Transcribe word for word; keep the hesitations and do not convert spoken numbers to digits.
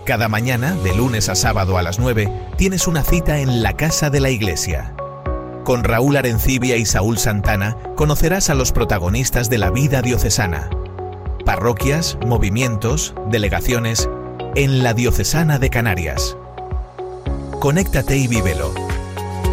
Cada mañana, de lunes a sábado a las nueve, tienes una cita en la Casa de la Iglesia. Con Raúl Arencibia y Saúl Santana conocerás a los protagonistas de la vida diocesana. Parroquias, movimientos, delegaciones en la Diocesana de Canarias. Conéctate y vívelo.